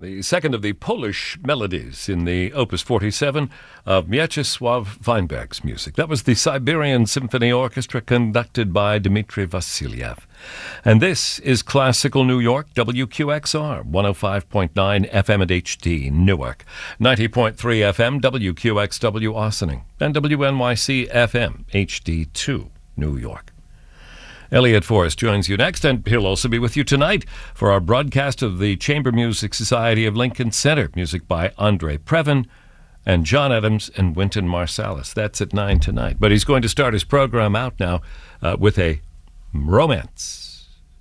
the second of the Polish melodies in the Opus 47 of Mieczysław Weinberg's music. That was the Siberian Symphony Orchestra conducted by Dmitry Vasilyev. And this is Classical New York, WQXR, 105.9 FM at HD, Newark, 90.3 FM, WQXW, Ossining, and WNYC FM, HD2, New York. Elliot Forrest joins you next, and he'll also be with you tonight for our broadcast of the Chamber Music Society of Lincoln Center, music by Andre Previn and John Adams and Wynton Marsalis. That's at 9 tonight. But he's going to start his program out now with a romance.